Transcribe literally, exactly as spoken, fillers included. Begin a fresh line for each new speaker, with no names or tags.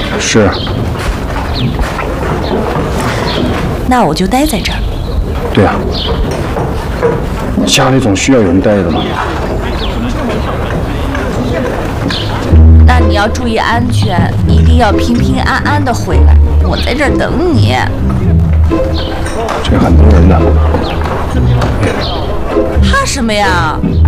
是。
那我就待在这儿。
对啊，家里总需要有人待的嘛。
那你要注意安全，一定要平平安安的回来，我在这儿等你。
这很多人呢。
怕什么呀？